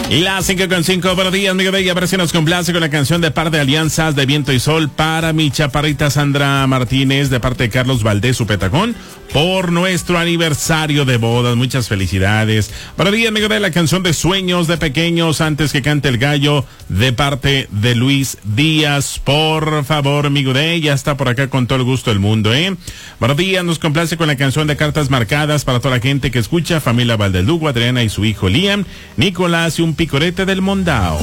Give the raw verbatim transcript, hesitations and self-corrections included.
Las cinco con cinco, buenos días, amigo de ella. Parece nos complace con la canción de Par de Alianzas de Viento y Sol para mi chaparrita Sandra Martínez, de parte de Carlos Valdés, su petacón, por nuestro aniversario de bodas. Muchas felicidades. Buenos días, amigo de la canción de Sueños de Pequeños, antes que cante el gallo, de parte de Luis Díaz. Por favor, amigo de ella, está por acá con todo el gusto del mundo, ¿eh? Buenos días, nos complace con la canción de Cartas Marcadas para toda la gente que escucha, familia Valdelugo, Adriana y su hijo Liam, Nicolás y un picorete del Mondao.